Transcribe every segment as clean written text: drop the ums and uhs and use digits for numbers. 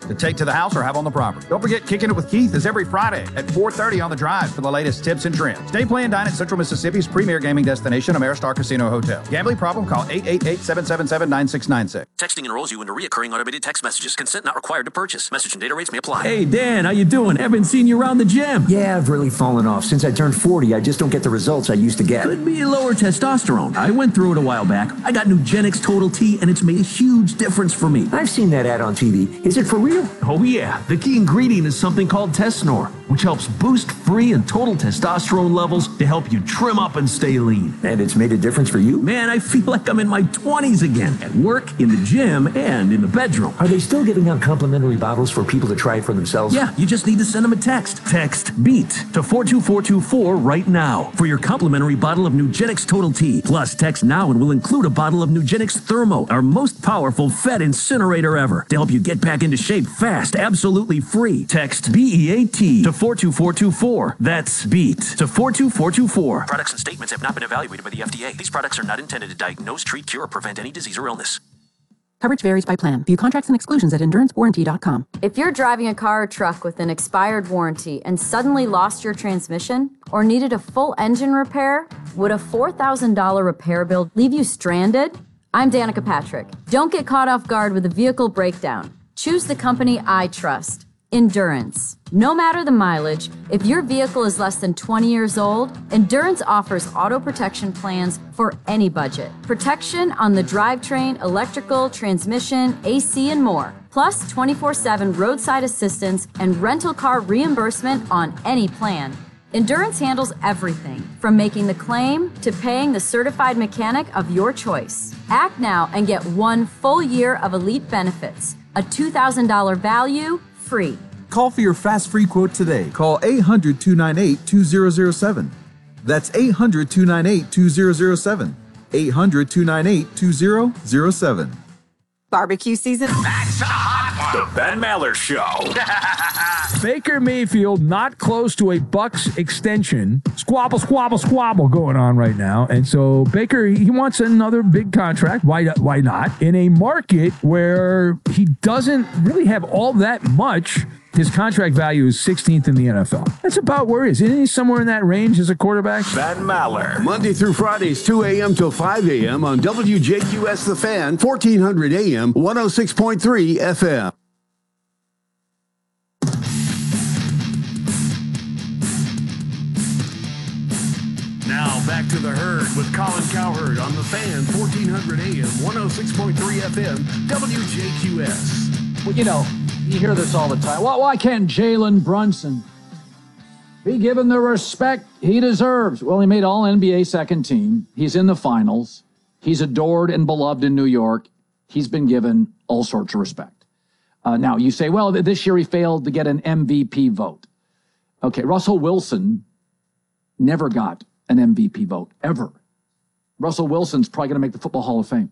to take to the house or have on the property. Don't forget, Kicking It with Keith is every Friday at 4:30 on The Drive for the latest tips and trends. Stay, play, and dine at Central Mississippi's premier gaming destination, Ameristar Casino Hotel. Gambling problem? Call 888-777-9696. Texting enrolls you into recurring automated text messages. Consent not required to purchase. Message and data rates may apply. Hey, Dan, how you doing? Haven't seen you around the gym. Yeah, I've really fallen off. Since I turned 40, I just don't get the results I used to get. Could be lower testosterone. I went through it a while back. I got Nugenix Total T, and it's made a huge difference for me. I've seen that ad on TV. Is it for real? Oh, yeah. The key ingredient is something called Tesnor, which helps boost free and total testosterone levels to help you trim up and stay lean. And it's made a difference for you? Man, I feel like I'm in my 20s again. At work, in the gym, and in the bedroom. Are they still giving out complimentary bottles for people to try it for themselves? Yeah, you just need to send them a text. Text BEAT to 42424 right now for your complimentary bottle of Nugenix Total T. Plus, text now and we'll include a bottle of Nugenix Thermo, our most powerful fat incinerator ever, to help you get back into shape fast, absolutely free. Text BEAT to 42424. That's BEAT to 42424. Products and statements have not been evaluated by the FDA. These products are not intended to diagnose, treat, cure, or prevent any disease or illness. Coverage varies by plan. View contracts and exclusions at EnduranceWarranty.com. If you're driving a car or truck with an expired warranty and suddenly lost your transmission or needed a full engine repair, would a $4,000 repair bill leave you stranded? I'm Danica Patrick. Don't get caught off guard with a vehicle breakdown. Choose the company I trust, Endurance. No matter the mileage, if your vehicle is less than 20 years old, Endurance offers auto protection plans for any budget. Protection on the drivetrain, electrical, transmission, AC, and more. Plus 24/7 roadside assistance and rental car reimbursement on any plan. Endurance handles everything from making the claim to paying the certified mechanic of your choice. Act now and get 1 full year of elite benefits. A $2,000 value, free. Call for your fast free quote today. Call 800-298-2007. That's 800-298-2007. 800-298-2007. Barbecue season. That's a hot one. The Ben Maller Show. Baker Mayfield not close to a Bucks extension. Squabble, squabble, squabble going on right now. And so Baker, he wants another big contract. Why not? In a market where he doesn't really have all that much. His contract value is 16th in the NFL. That's about where he is. Isn't he somewhere in that range as a quarterback? Ben Maller. Monday through Fridays, 2 a.m. till 5 a.m. on WJQS The Fan, 1400 a.m., 106.3 FM. Now back to the Herd with Colin Cowherd on The Fan, 1400 a.m., 106.3 FM, WJQS. Well, you know, you hear this all the time. Why can't Jalen Brunson be given the respect he deserves? Well, he made All-NBA second team. He's in the finals. He's adored and beloved in New York. He's been given all sorts of respect. Now, you say, well, this year he failed to get an MVP vote. Okay, Russell Wilson never got an MVP vote, ever. Russell Wilson's probably going to make the Football Hall of Fame.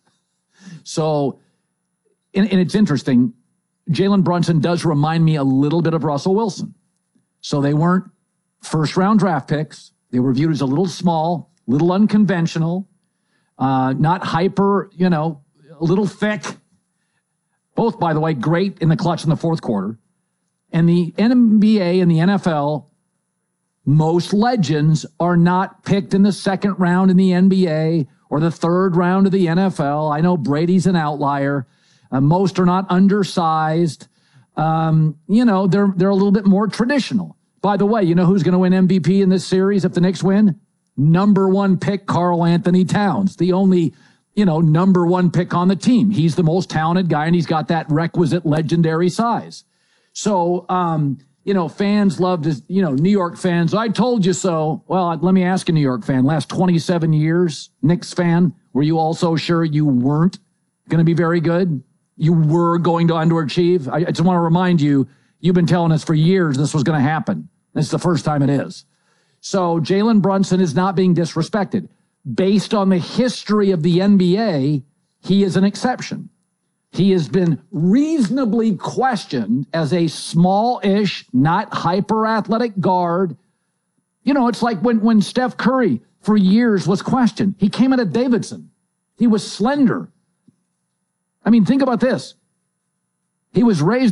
So, and it's interesting, Jalen Brunson does remind me a little bit of Russell Wilson. So they weren't first-round draft picks. They were viewed as a little small, little unconventional, not hyper, a little thick. Both, by the way, great in the clutch in the fourth quarter. And the NBA and the NFL, most legends are not picked in the second round in the NBA or the third round of the NFL. I know Brady's an outlier. Most are not undersized. They're a little bit more traditional. By the way, you know who's going to win MVP in this series if the Knicks win? Number 1 pick, Karl Anthony Towns, the only, number 1 pick on the team. He's the most talented guy, and he's got that requisite legendary size. So, fans love to, New York fans, I told you so. Well, let me ask a New York fan, last 27 years, Knicks fan, were you also sure you weren't going to be very good? You were going to underachieve? I just want to remind you, you've been telling us for years this was going to happen. This is the first time it is. So Jalen Brunson is not being disrespected. Based on the history of the NBA, he is an exception. He has been reasonably questioned as a small-ish, not hyper-athletic guard. It's like when Steph Curry for years was questioned. He came in at Davidson. He was slender. I mean, think about this. He was raised